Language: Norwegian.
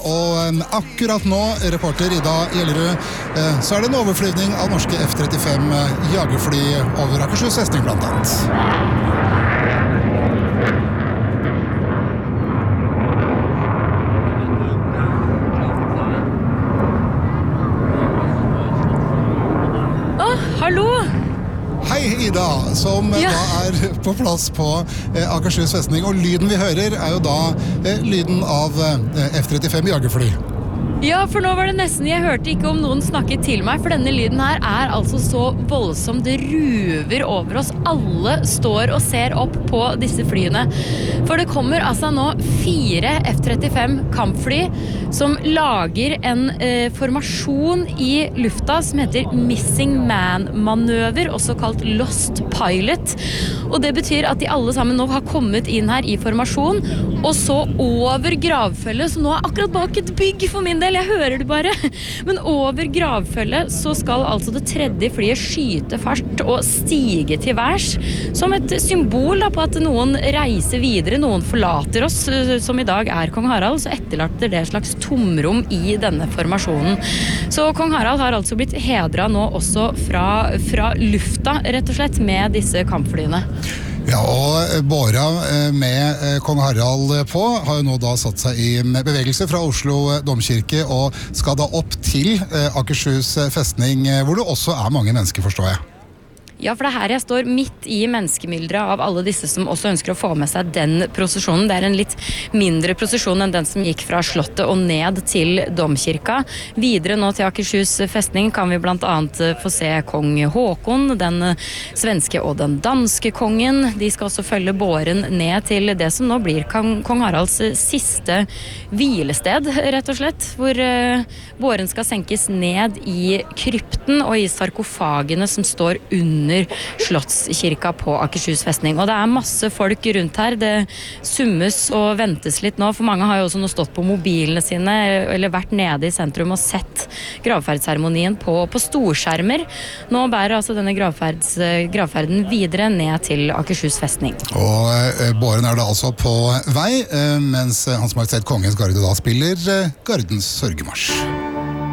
og akkurat nå, reporter Ida Gjellerud, så det en overflyvning av norske F-35 jagerfly over Akershus festning blant annet. Hallo! Hei Ida, som da på plass på Akershus festning, og lyden vi hører jo da lyden av F-35 jagerfly. Ja, for nå var det nesten, jeg hørte ikke om noen snakket til meg, for denne lyden her altså så voldsom, det ruver over oss. Alle står og ser opp på disse flyene. For det kommer altså nå 4 F-35 kampfly som lager en formasjon i lufta som heter Missing Man-manøver, også kalt Lost Pilot. Og det betyr at de alle sammen nå har kommet inn her i formasjon, og så over gravfølget, så nå akkurat bak et bygg for min del, jeg hører det bare. Men over gravfølget så skal altså det 3. flyet skyte fart og stige til værs, som et symbol da, på at noen reiser videre, noen forlater oss, som i dag Kong Harald, så etterlater det slags tomrom i denne formasjonen. Så Kong Harald har altså blitt hedret nå også fra lufta, rett og slett, med disse kampflyene. Ja, og båra med Kong Harald på har jo nå da satt seg i bevegelse fra Oslo Domkirke og skal da opp til Akershus festning, hvor det også mange mennesker, forstår jeg. Ja, for det her jeg står midt i menneskemyldret av alle disse som også ønsker å få med seg den prosesjonen. Det en litt mindre prosesjon enn den som gikk fra slottet og ned til Domkirka. Videre nå til Akershus festning kan vi blant annet få se kong Håkon, den svenske og den danske kongen. De skal også følge båren ned til det som nå blir kong Haralds siste hvilested, rett og slett, hvor båren skal senkes ned i krypten og i sarkofagene som står under Slottskirka på Akershus festning. Og det masse folk rundt her. Det summes og ventes litt nå, for mange har jo også nå stått på mobilene sine eller vært nede i sentrum og sett gravferdsseremonien på storskjermer. Nå bærer altså denne gravferden videre ned til Akershus festning. Og båren da altså på vei, mens Hans Majestet Kongens Garde da spiller Gardens sørgemarsj.